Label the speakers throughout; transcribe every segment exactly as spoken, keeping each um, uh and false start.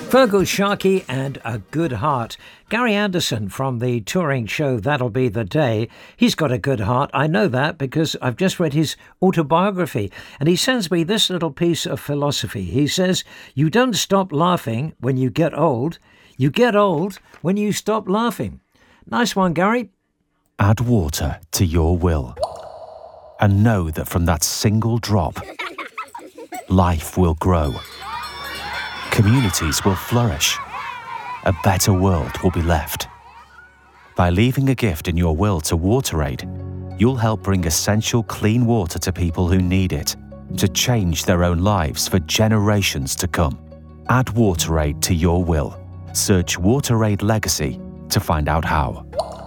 Speaker 1: Fergal Sharkey and A Good Heart. Gary Anderson from the touring show That'll Be the Day. He's got a good heart. I know that because I've just read his autobiography, and he sends me this little piece of philosophy. He says, you don't stop laughing when you get old. You get old when you stop laughing. Nice one, Gary.
Speaker 2: Add water to your will, and know that from that single drop, life will grow. Communities will flourish. A better world will be left. By leaving a gift in your will to WaterAid, you'll help bring essential clean water to people who need it, to change their own lives for generations to come. Add WaterAid to your will. Search WaterAid Legacy to find out how.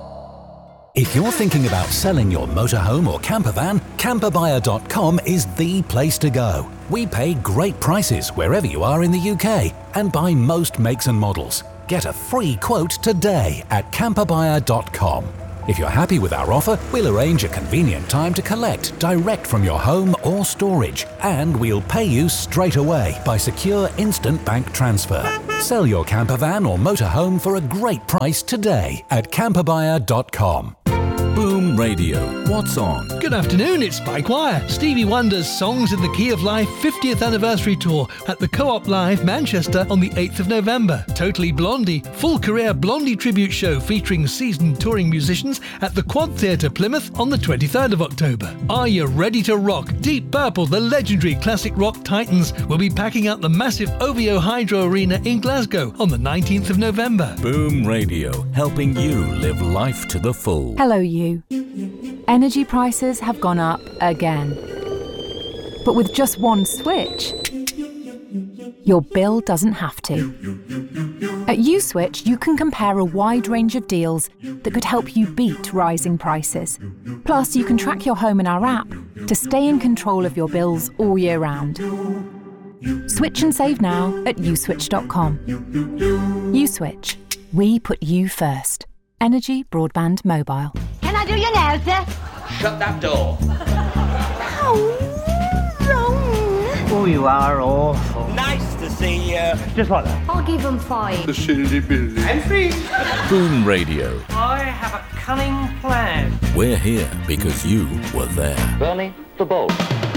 Speaker 3: If you're thinking about selling your motorhome or camper van, camper buyer dot com is the place to go. We pay great prices wherever you are in the U K and buy most makes and models. Get a free quote today at camper buyer dot com. If you're happy with our offer, we'll arrange a convenient time to collect direct from your home or storage, and we'll pay you straight away by secure instant bank transfer. Sell your camper van or motorhome for a great price today at camper buyer dot com.
Speaker 4: Boom Radio. What's on?
Speaker 5: Good afternoon, it's Spike Wire. Stevie Wonder's Songs in the Key of Life fiftieth Anniversary Tour at the Co-op Live, Manchester on the eighth of November. Totally Blondie, full career Blondie tribute show featuring seasoned touring musicians at the Quad Theatre, Plymouth on the twenty-third of October. Are you ready to rock? Deep Purple, the legendary classic rock titans, will be packing out the massive O V O Hydro Arena in Glasgow on the nineteenth of November.
Speaker 4: Boom Radio, helping you live life to the full.
Speaker 6: Hello, you. Energy prices have gone up again. But with just one switch, your bill doesn't have to. At USwitch, you can compare a wide range of deals that could help you beat rising prices. Plus, you can track your home in our app to stay in control of your bills all year round. Switch and save now at uswitch dot com. USwitch. We put you first. Energy Broadband Mobile.
Speaker 7: Can I do your nails, sir?
Speaker 8: Shut that door.
Speaker 7: How wrong.
Speaker 8: Oh, you are awful. Nice to see you. Just like that.
Speaker 7: I'll give them five.
Speaker 8: The silly billy. I'm free.
Speaker 4: Boom Radio.
Speaker 8: I have a cunning plan.
Speaker 4: We're here because you were there.
Speaker 8: Bernie, the bulb.